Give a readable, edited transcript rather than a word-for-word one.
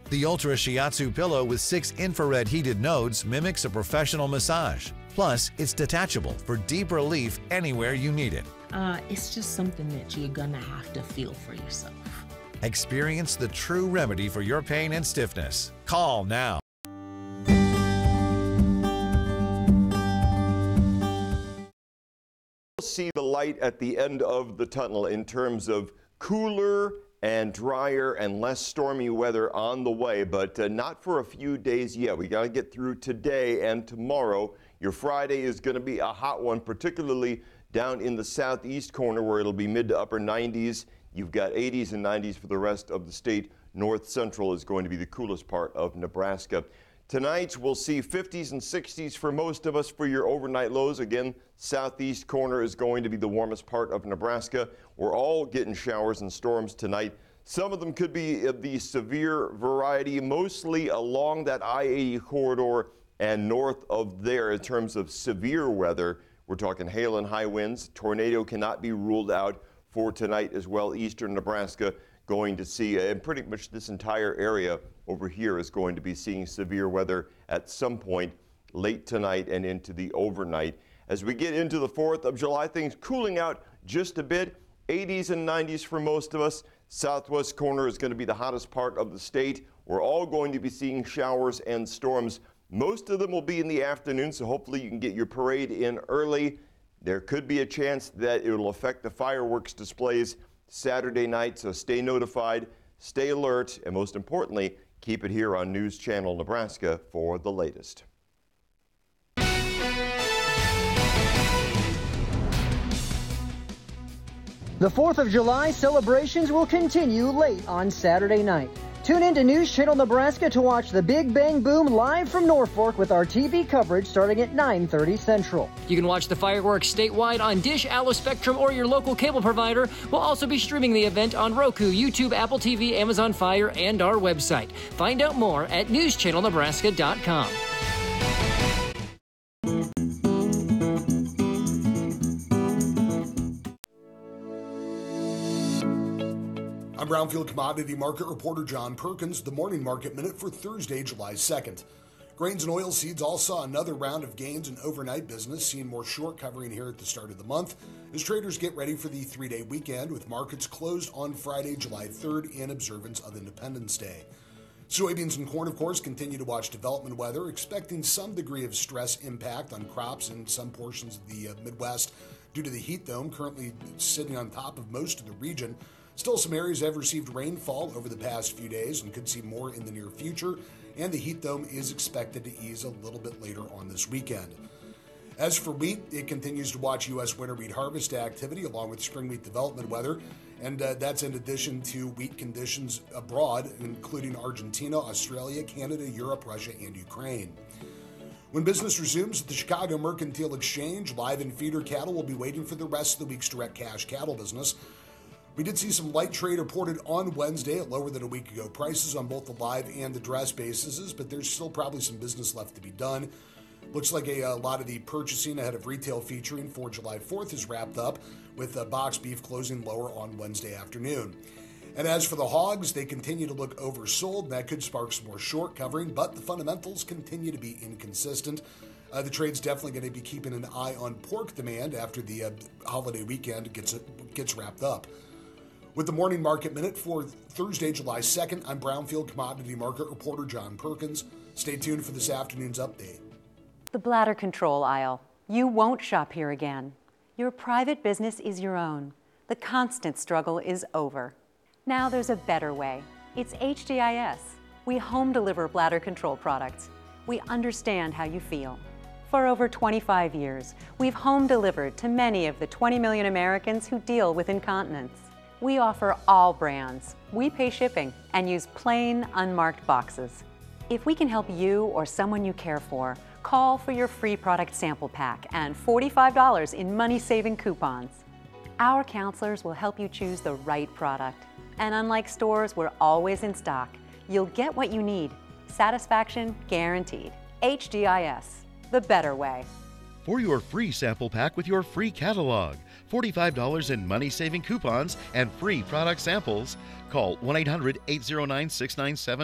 The Ultra Shiatsu pillow with 6 infrared heated nodes mimics a professional massage. Plus, it's detachable for deep relief anywhere you need it. It's just something that you're gonna have to feel for yourself. Experience the true remedy for your pain and stiffness. Call now. See the light at the end of the tunnel in terms of cooler and drier and less stormy weather on the way, but not for a few days yet. We got to get through today and tomorrow. Your Friday is going to be a hot one, particularly down in the southeast corner where it'll be mid to upper 90s. You've got 80s and 90s for the rest of the state. North Central is going to be the coolest part of Nebraska. Tonight, we'll see 50s and 60s for most of us for your overnight lows. Again, southeast corner is going to be the warmest part of Nebraska. We're all getting showers and storms tonight. Some of them could be of the severe variety, mostly along that I-80 corridor and north of there in terms of severe weather. We're talking hail and high winds. Tornado cannot be ruled out for tonight as well. Eastern Nebraska going to see, and pretty much this entire area over here is going to be seeing severe weather at some point late tonight and into the overnight. As we get into the 4th of July, things cooling out just a bit. 80s and 90s for most of us. Southwest corner is going to be the hottest part of the state. We're all going to be seeing showers and storms. Most of them will be in the afternoon, so hopefully you can get your parade in early. There could be a chance that it will affect the fireworks displays Saturday night, so stay notified, stay alert, and most importantly, keep it here on News Channel Nebraska for the latest. The 4th of July celebrations will continue late on Saturday night. Tune in to News Channel Nebraska to watch the Big Bang Boom live from Norfolk with our TV coverage starting at 9:30 Central. You can watch the fireworks statewide on Dish, Allo Spectrum, or your local cable provider. We'll also be streaming the event on Roku, YouTube, Apple TV, Amazon Fire, and our website. Find out more at newschannelnebraska.com. I'm Brownfield Commodity Market Reporter John Perkins, the Morning Market Minute for Thursday, July 2nd. Grains and oilseeds all saw another round of gains in overnight business, seeing more short covering here at the start of the month as traders get ready for the 3-day weekend with markets closed on Friday, July 3rd in observance of Independence Day. Soybeans and corn, of course, continue to watch development weather, expecting some degree of stress impact on crops in some portions of the Midwest due to the heat dome currently sitting on top of most of the region. Still, some areas have received rainfall over the past few days and could see more in the near future, and the heat dome is expected to ease a little bit later on this weekend. As for wheat, it continues to watch U.S. winter wheat harvest activity along with spring wheat development weather, and that's in addition to wheat conditions abroad, including Argentina, Australia, Canada, Europe, Russia, and Ukraine. When business resumes at the Chicago Mercantile Exchange, live and feeder cattle will be waiting for the rest of the week's direct cash cattle business. We did see some light trade reported on Wednesday at lower than a week ago prices on both the live and the dress bases, but there's still probably some business left to be done. Looks like a lot of the purchasing ahead of retail featuring for July 4th is wrapped up, with box beef closing lower on Wednesday afternoon. And as for the hogs, they continue to look oversold, and that could spark some more short covering, but the fundamentals continue to be inconsistent. The trade's definitely going to be keeping an eye on pork demand after the holiday weekend gets wrapped up. With the Morning Market Minute for Thursday, July 2nd, I'm Brownfield Commodity Market Reporter John Perkins. Stay tuned for this afternoon's update. The bladder control aisle. You won't shop here again. Your private business is your own. The constant struggle is over. Now there's a better way. It's HDIS. We home deliver bladder control products. We understand how you feel. For over 25 years, we've home delivered to many of the 20 million Americans who deal with incontinence. We offer all brands. We pay shipping and use plain, unmarked boxes. If we can help you or someone you care for, call for your free product sample pack and $45 in money-saving coupons. Our counselors will help you choose the right product. And unlike stores, we're always in stock. You'll get what you need. Satisfaction guaranteed. HDIS, the better way. For your free sample pack with your free catalog, $45 in money-saving coupons, and free product samples, call 1-800-809-6970.